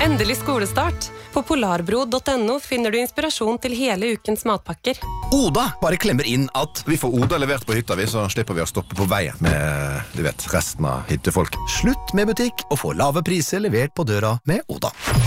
Endelig skolestart. På polarbro.no finner du inspirasjon til hele ukens matpakker. Oda bare klemmer inn at vi får Oda levert på hytta, så slipper vi å stoppe på veien med resten av hyttefolk. Slutt med butikk og få lave priser levert på døra med Oda.